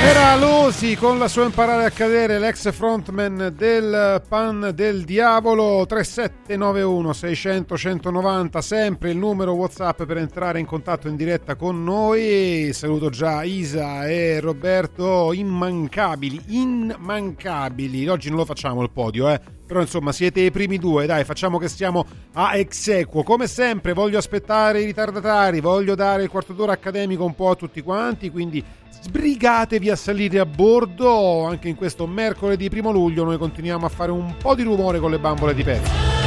Era Losi con la sua Imparare a cadere, l'ex frontman del Pan del Diavolo. 3791 600 190, sempre il numero WhatsApp per entrare in contatto in diretta con noi. Saluto già Isa e Roberto, immancabili. Oggi non lo facciamo il podio, però insomma siete i primi due, dai, facciamo che stiamo a ex equo. Come sempre voglio aspettare i ritardatari, voglio dare il quarto d'ora accademico un po' a tutti quanti, quindi sbrigatevi a salire a bordo. Anche in questo mercoledì 1 luglio noi continuiamo a fare un po' di rumore con le bambole di pezzi.